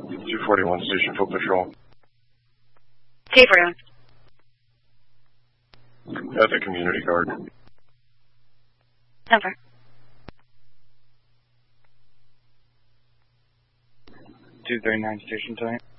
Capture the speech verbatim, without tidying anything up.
two forty-one Station Foot Patrol. T forty-one. At the community guard. Number. two thirty-nine Station Time.